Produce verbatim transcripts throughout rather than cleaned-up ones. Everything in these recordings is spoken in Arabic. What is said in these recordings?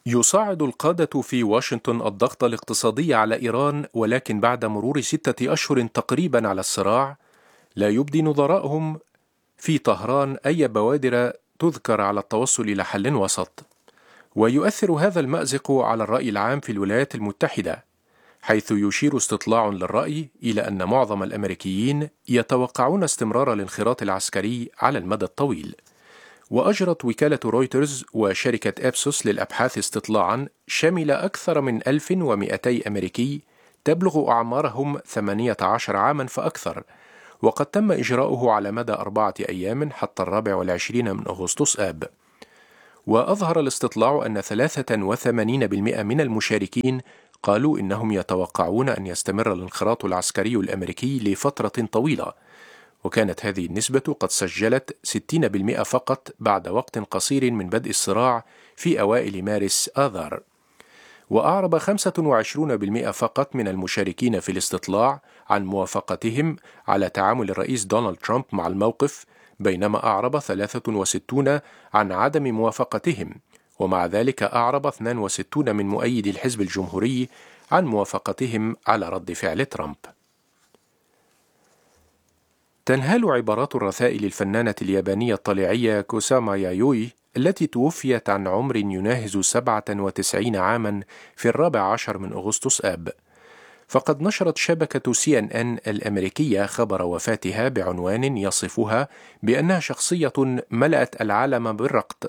يصعد القادة في واشنطن الضغط الاقتصادي على إيران، ولكن بعد مرور ستة أشهر تقريبا على الصراع، لا يبدي نظرائهم في طهران أي بوادر تذكر على التوصل إلى حل وسط. ويؤثر هذا المأزق على الرأي العام في الولايات المتحدة، حيث يشير استطلاع للرأي إلى أن معظم الأمريكيين يتوقعون استمرار الانخراط العسكري على المدى الطويل. وأجرت وكالة رويترز وشركة أبسوس للأبحاث استطلاعا شمل أكثر من ألف ومئتي أمريكي تبلغ أعمارهم ثمانية عشر عاما فأكثر، وقد تم إجراؤه على مدى أربعة أيام حتى الرابع والعشرين من أغسطس آب. وأظهر الاستطلاع أن ثلاثة وثمانين بالمئة من المشاركين قالوا إنهم يتوقعون أن يستمر الانخراط العسكري الأمريكي لفترة طويلة، وكانت هذه النسبة قد سجلت ستين بالمئة فقط بعد وقت قصير من بدء الصراع في أوائل مارس آذار. وأعرب خمسة وعشرين بالمئة فقط من المشاركين في الاستطلاع عن موافقتهم على تعامل الرئيس دونالد ترامب مع الموقف، بينما أعرب ثلاثة وستون عن عدم موافقتهم، ومع ذلك أعرب اثنين وستون من مؤيدي الحزب الجمهوري عن موافقتهم على رد فعل ترامب. تنهال عبارات الرثاء للفنانة اليابانية الطليعية كوساما يايوي التي توفيت عن عمر يناهز سبعة وتسعين عاما في الرابع عشر من أغسطس آب. فقد نشرت شبكة سي إن إن الأمريكية خبر وفاتها بعنوان يصفها بأنها شخصية ملأت العالم بالرقد.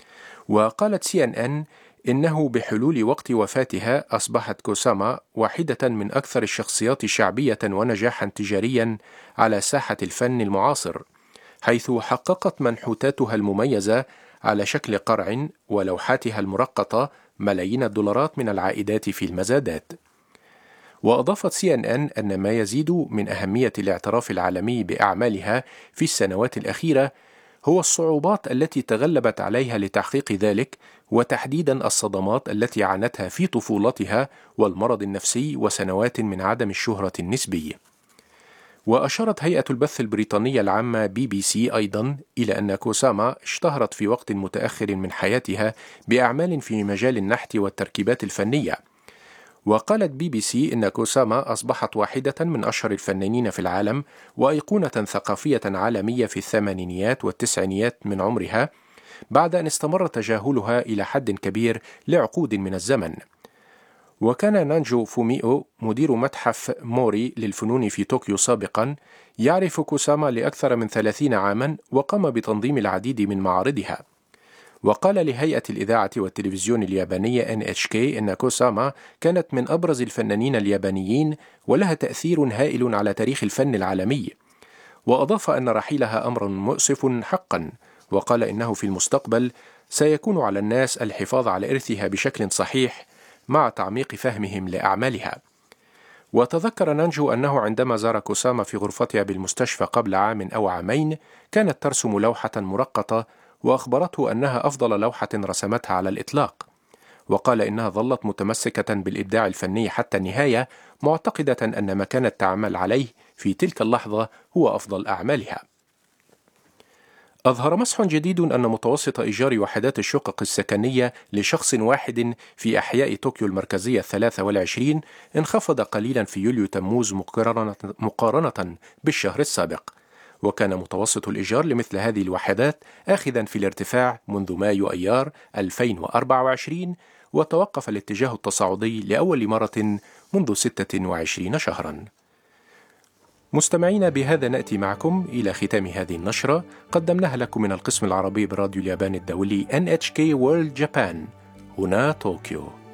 وقالت سي إن إن إنه بحلول وقت وفاتها أصبحت كوساما واحدة من أكثر الشخصيات شعبية ونجاحا تجاريا على ساحة الفن المعاصر، حيث حققت منحوتاتها المميزة على شكل قرع ولوحاتها المرقطة ملايين الدولارات من العائدات في المزادات. وأضافت سي إن إن أن ما يزيد من أهمية الاعتراف العالمي بأعمالها في السنوات الأخيرة هو الصعوبات التي تغلبت عليها لتحقيق ذلك، وتحديدا الصدمات التي عانتها في طفولتها والمرض النفسي وسنوات من عدم الشهرة النسبي. وأشارت هيئة البث البريطانية العامة بي بي سي أيضا إلى أن كوساما اشتهرت في وقت متأخر من حياتها بأعمال في مجال النحت والتركيبات الفنية. وقالت بي بي سي إن كوساما أصبحت واحدة من أشهر الفنانين في العالم وأيقونة ثقافية عالمية في الثمانينيات والتسعينيات من عمرها، بعد أن استمر تجاهلها إلى حد كبير لعقود من الزمن. وكان نانجو فوميو مدير متحف موري للفنون في طوكيو سابقا يعرف كوساما لأكثر من ثلاثين عاما، وقام بتنظيم العديد من معارضها. وقال لهيئة الإذاعة والتلفزيون اليابانية إن إتش كي إن كوساما كانت من أبرز الفنانين اليابانيين ولها تأثير هائل على تاريخ الفن العالمي. وأضاف أن رحيلها أمر مؤسف حقا، وقال إنه في المستقبل سيكون على الناس الحفاظ على إرثها بشكل صحيح مع تعميق فهمهم لأعمالها. وتذكر نانجو أنه عندما زار كوساما في غرفتها بالمستشفى قبل عام أو عامين كانت ترسم لوحة مرقطة، وأخبرته أنها أفضل لوحة رسمتها على الإطلاق. وقال إنها ظلت متمسكة بالإبداع الفني حتى النهاية، معتقدة أن ما كانت تعمل عليه في تلك اللحظة هو أفضل أعمالها. أظهر مسح جديد أن متوسط إيجار وحدات الشقق السكنية لشخص واحد في أحياء طوكيو المركزية الثلاثة والعشرين انخفض قليلا في يوليو تموز مقارنة, مقارنة بالشهر السابق، وكان متوسط الإيجار لمثل هذه الوحدات آخذا في الارتفاع منذ مايو أيار ألفين وأربعة وعشرين، وتوقف الاتجاه التصاعدي لأول مرة منذ ستة وعشرين شهرا. مستمعين، بهذا نأتي معكم إلى ختام هذه النشرة، قدمناها لكم من القسم العربي براديو اليابان الدولي إن إتش كي World Japan، هنا طوكيو.